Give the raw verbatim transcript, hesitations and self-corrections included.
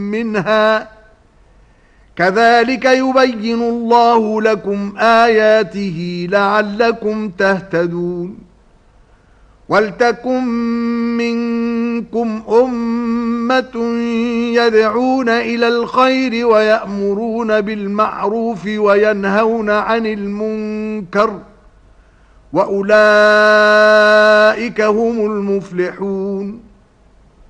منها كذلك يبين الله لكم آياته لعلكم تهتدون ولتكن منكم أمة يدعون إلى الخير ويأمرون بالمعروف وينهون عن المنكر وأولئك هم المفلحون